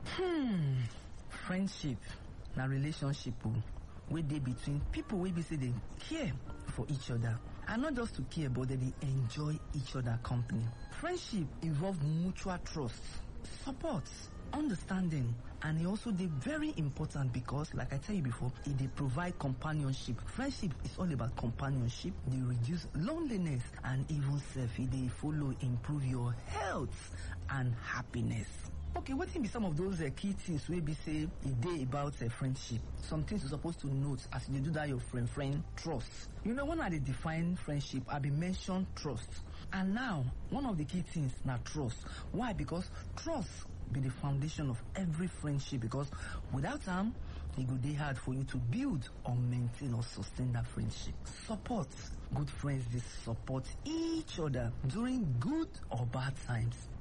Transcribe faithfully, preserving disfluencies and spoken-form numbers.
Hmm, friendship na relationship o wey dey between people wey be say they care for each other, and not just to care but they dey enjoy each other company. Friendship involve mutual trust, support, understanding, and e also dey very important because like I tell you before, e dey provide companionship. Friendship is all about companionship, dey reduce loneliness, and even self e dey follow improve your health and happiness. Okay, wetin be some of those uh, key things wey be say e dey about uh, friendship? Some things you're supposed to note as you dey do that your friend friend trust. You know, when I dey define friendship, I be mention trust, and now one of the key things na trust. Why? Because trust be the foundation of every friendship, because without am e go dey hard for you to build or maintain or sustain that friendship. Support. Good friends dey support each other during good or bad times.